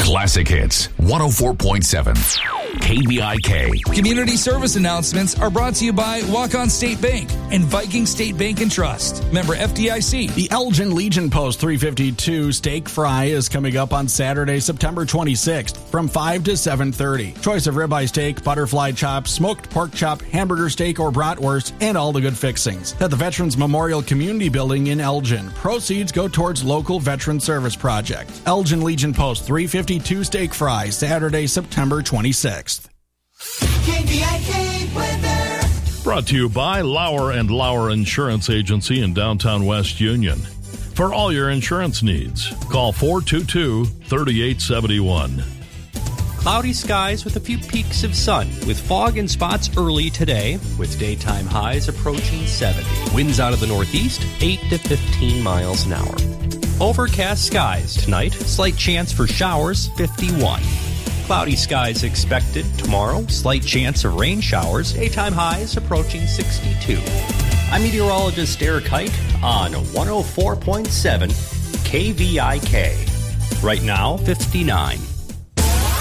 Classic Hits 104.7 KVIK. Community service announcements are brought to you by Walk-On State Bank and Viking State Bank and Trust. Member FDIC. The Elgin Legion Post 352 Steak Fry is coming up on Saturday, September 26th from 5 to 7:30. Choice of ribeye steak, butterfly chop, smoked pork chop, hamburger steak, or bratwurst, and all the good fixings. At the Veterans Memorial Community Building in Elgin. Proceeds go towards local veteran service projects. Elgin Legion Post 352 Steak Fry, Saturday, September 26th. KVIK weather. Brought to you by Lauer & Lauer Insurance Agency in downtown West Union. For all your insurance needs, call 422-3871. Cloudy skies with a few peaks of sun, with fog and spots early today, with daytime highs approaching 70. Winds out of the northeast, 8 to 15 miles an hour. Overcast skies tonight, slight chance for showers, 51. Cloudy skies expected tomorrow, slight chance of rain showers, daytime highs approaching 62. I'm meteorologist Eric Height on 104.7 KVIK. Right now, 59.